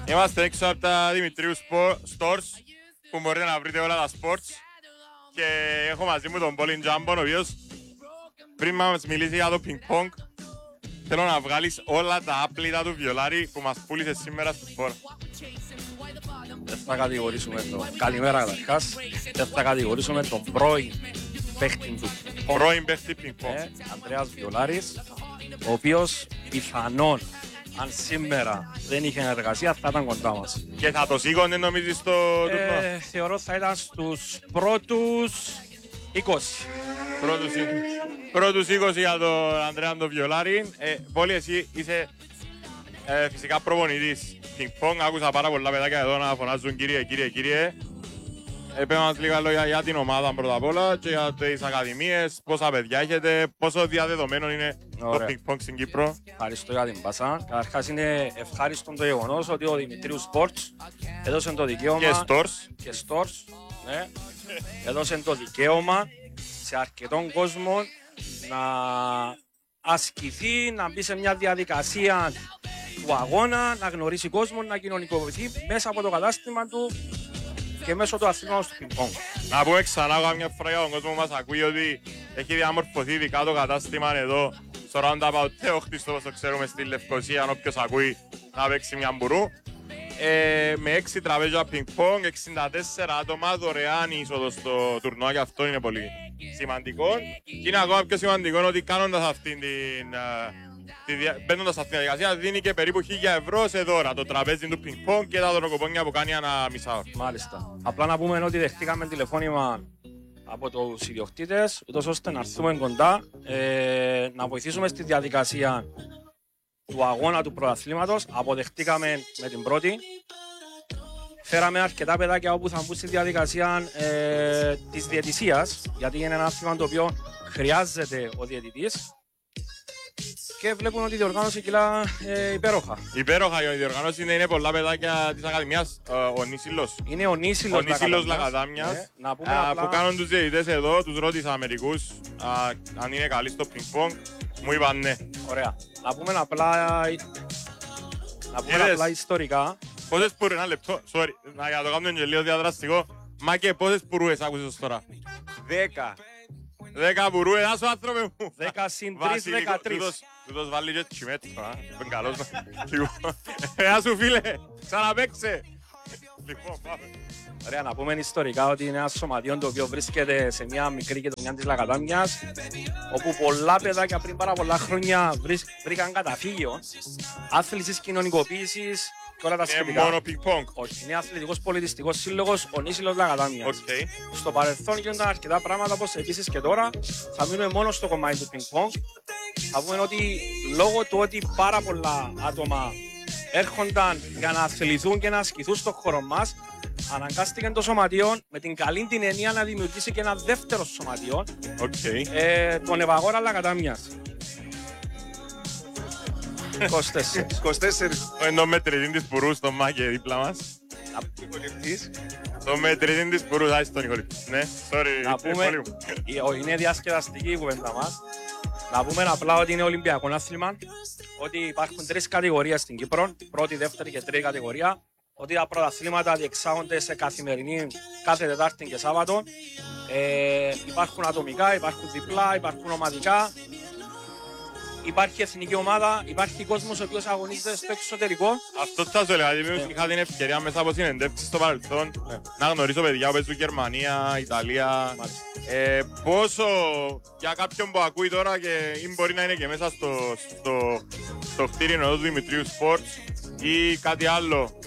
Είμαστε έξω από τα Δημητρίου Stores που μπορείτε να βρείτε όλα τα sports και έχω μαζί μου τον Πόλιν Τζάμπον, ο οποίος πριν μας μιλήσει για το ping-pong θέλω να βγάλεις όλα τα άπλυτα του βιολάρι που μας πούλησε σήμερα στη φόρα. Δεν θα κατηγορήσουμε τον... Καλημέρα καταρχάς. Δεν θα κατηγορήσουμε τον πρώην παίχτη του Πρώην παίχτη ping-pong. Ανδρέας Βιολάρης, ο οποίος πιθανόν αν σήμερα δεν είχε εργασία θα ήταν κοντά μας. Και θα το σήκωνε νομίζεις στο τουρνό. Θεωρώ θα ήταν στους πρώτους 20. Πρώτους 20 για τον Ανδρέα τον Βιολάρη. Πόλη, εσύ είσαι φυσικά προπονητής ping-pong. Άκουσα πάρα πολλά παιδάκια εδώ να φωνάζουν κύριε. Πες μας λίγα λόγια για την ομάδα πρώτα απ' όλα και για τις ακαδημίες, πόσα παιδιά έχετε, πόσο διαδεδομένο είναι το ping-pong στην Κύπρο. Ευχαριστώ για την πάσα. Καταρχάς είναι ευχάριστο το γεγονός ότι ο Δημητρίου Sports έδωσε το δικαίωμα Και stores, ναι, έδωσε το δικαίωμα σε αρκετών κόσμο να ασκηθεί, να μπει σε μια διαδικασία του αγώνα, να γνωρίσει κόσμο, να κοινωνικοποιηθεί μέσα από το κατάστημα του και μέσω του αθλήματος του ping-pong. Να πούμε ξανά μια φορά για τον κόσμο που μας ακούει ότι έχει διαμορφωθεί ειδικά το κατάστημα εδώ στο Roundabout Θεόχτιστο, όπως το ξέρουμε στη Λευκοσία, αν όποιος ακούει να παίξει μια μπουρού. Με 6 τραπέζια ping-pong, 64 άτομα, δωρεάν είσοδο στο τουρνουά και αυτό είναι πολύ σημαντικό. Και είναι ακόμα πιο σημαντικό ότι κάνοντας αυτήν μπαίνοντας αυτήν τη διαδικασία δίνει και περίπου 1.000 ευρώ σε δώρα το τραπέζι του ping-pong και τα δωροκοπόνια που κάνει ανά μισά ώρα. Μάλιστα. Απλά να πούμε ότι δεχτήκαμε τηλεφώνημα από τους ιδιοκτήτες, ούτως ώστε να έρθουμε κοντά, να βοηθήσουμε στη διαδικασία του αγώνα του πρωταθλήματος. Αποδεχτήκαμε με την πρώτη. Φέραμε αρκετά παιδάκια όπου θα μπουν στη διαδικασία της διαιτησίας, γιατί είναι ένα άθλημα το οποίο χρειάζεται ο διαιτητής. Και βλέπουν ότι η διοργάνωση κυλά υπέροχα. Υπέροχα η διοργάνωση είναι πολλά παιδάκια της Ακαδημίας, ο Νίσιλος. Είναι ο Νίσιλος Λακατάμιας που κάνουν τους διαιτητές εδώ, τους ρώτησα μερικούς αν είναι καλοί στο ping-pong. Μου είπαν ναι. Ωραία. Να πούμε απλά ιστορικά. Πόσες πουρούες, ένα λεπτό, sorry, για το κάνουμε και λίγο διαδραστικό. Μα και πόσες πουρούες άκουσες ως τώρα? 10 πουρούες, ας ο άνθρωπε μου. 10 συν 3, 13. Τούτος βάλει και τσιμέτρο, είναι καλός. Γεια σου φίλε, ξαναπαίξε. Λοιπόν, πάμε. Ωραία, να πούμε ιστορικά ότι είναι ένα σωματείο το οποίο βρίσκεται σε μια μικρή γειτονιά της Λακατάμιας, όπου πολλά παιδάκια πριν πάρα πολλά χρόνια βρήκαν καταφύγιο άθλησης, κοινωνικοποίησης και όλα τα σχετικά. Είναι μόνο ping-pong? Όχι, είναι αθλητικός πολιτιστικός σύλλογος ο Νίσιλος Λακατάμιας. Στο παρελθόν γίνονταν αρκετά πράγματα, όπως επίσης και τώρα. Θα μείνουμε μόνο στο κομμάτι του ping-pong. Θα πούμε ότι λόγω του ότι πάρα πολλά άτομα έρχονταν για να αθληθούν και να ασκηθούν στον χώρο μας, αναγκάστηκε το σωματείο με την καλή την εννοία να δημιουργήσει και ένα δεύτερο σωματείο, τον Ευαγόρα Λακατάμιας. 24. Το μετρητή της Πουρού στο Μάκη δίπλα μας. Το μετρητή της Πουρού, άσε τον Νικολίπτης. Ναι, sorry. Να πούμε, είναι διασκεδαστική η κουβέντα μας. Να πούμε απλά ότι είναι Ολυμπιακό άθλημα, ότι υπάρχουν 3 κατηγορίες στην Κύπρο, πρώτη, δεύτερη και τρίτη κατηγορία, ότι τα πρωταθλήματα διεξάγονται σε καθημερινή κάθε Τετάρτη και Σάββατο. Υπάρχουν ατομικά, υπάρχουν διπλά, υπάρχουν ομαδικά. Υπάρχει εθνική ομάδα, υπάρχει κόσμος ο οποίος αγωνίζεται στο εξωτερικό. Αυτό θα σου έλεγα, γιατί είχα την ευκαιρία μέσα από συνεντεύξεις στο παρελθόν να γνωρίσω παιδιά που παίζουν Γερμανία, Ιταλία. Πόσο για κάποιον που ακούει τώρα και ή μπορεί να είναι και μέσα στο κτίριο εδώ του Δημητρίου Sports ή κάτι άλλο,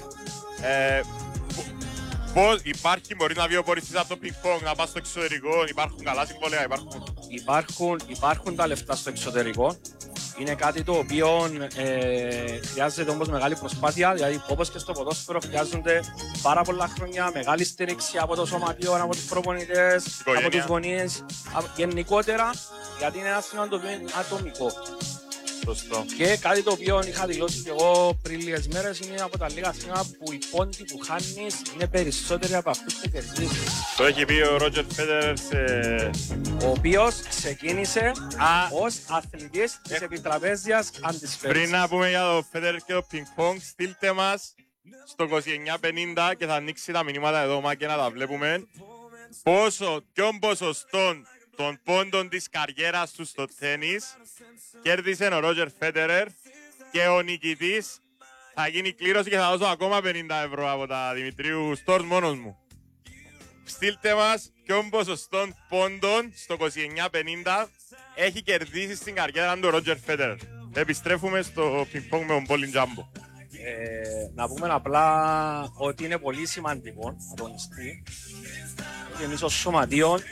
πώς υπάρχει, μπορεί να βιοποριστείς από το ping-pong, να πας στο εξωτερικό, υπάρχουν καλά συμβόλαια, υπάρχουν τα λεφτά στο εξωτερικό. Είναι κάτι το οποίο χρειάζεται όμως μεγάλη προσπάθεια, δηλαδή όπως και στο ποδόσφαιρο χρειάζονται πάρα πολλά χρόνια, μεγάλη στήριξη από το σωματείο, από τους προπονητές, από τους γονείς, γενικότερα, γιατί είναι ένα άθλημα το οποίο είναι ατομικό. Σωστό. Και κάτι το οποίο είχα δηλώσει και εγώ πριν λίγες μέρες είναι από τα λίγα αθλήματα που οι πόντοι που χάνεις είναι περισσότεροι από αυτούς που κερδίζεις. Το έχει πει ο Ρότζερ Φέντερερ ο οποίος ξεκίνησε ως αθλητής της επιτραπέζιας αντισφαίρησης. Πριν να πούμε για το Φέντερερ και το ping-pong, στείλτε μας στο 29.50 και θα ανοίξει τα μηνύματα εδώ μα και να τα βλέπουμε. Ποιον ποσοστό των πόντων της καριέρας του στο τένις κέρδισε ο Ρότζερ Φέντερερ και ο νικητής θα γίνει κλήρωση και θα δώσω ακόμα 50 ευρώ από τα Δημητρίου Στόρς μόνος μου. Στείλτε μας ποιον ποσοστό πόντων στο 29.50 έχει κερδίσει στην καριέρα του Ρότζερ Φέντερερ. Επιστρέφουμε στο πινκ-πονγκ με τον Πόλιν Τζάμπο. Να πούμε απλά ότι είναι πολύ σημαντικό αγωνιστή. Εμείς ως σωματείο